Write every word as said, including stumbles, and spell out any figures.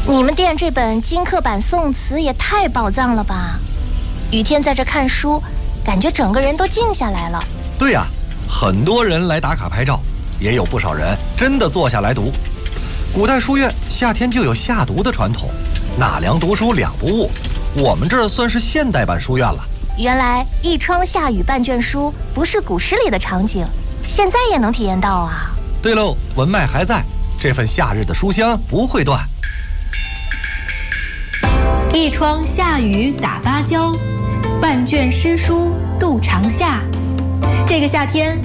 你们店这本金刻版宋词也太宝藏了吧！雨天在这看书，感觉整个人都静下来了。 对呀、啊，很多人来打卡拍照，也有不少人真的坐下来读。古代书院夏天就有下读的传统，纳凉读书两不误。我们这算是现代版书院了。 原来一窗下雨半卷书不是古诗里的场景，现在也能体验到啊。 对喽，文脉还在，这份夏日的书香不会断。 一窗下雨打芭蕉，半卷诗书度长夏。这个夏天